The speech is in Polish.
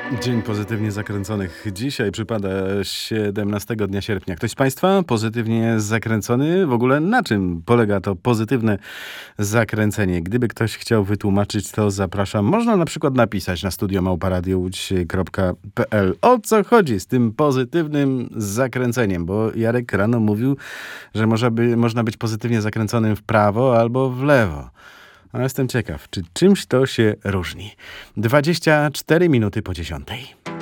Dzień pozytywnie zakręconych. Dzisiaj przypada 17 dnia sierpnia. Ktoś z Państwa pozytywnie zakręcony? W ogóle na czym polega to pozytywne zakręcenie? Gdyby ktoś chciał wytłumaczyć, to zapraszam. Można na przykład napisać na studio@radiołódź.pl. O co chodzi z tym pozytywnym zakręceniem? Bo Jarek rano mówił, że można być pozytywnie zakręconym w prawo albo w lewo. No, jestem ciekaw, czy czymś to się różni. 24 minuty po 10.